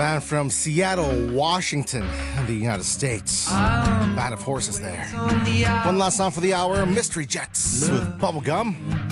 band from Seattle, Washington, in the United States. Band of horses there. One last song for the hour, Mystery Jets with Bubblegum.